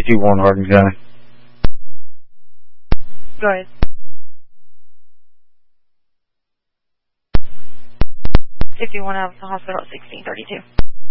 321 Hardin County. Go ahead. 51 out of the hospital at 1632.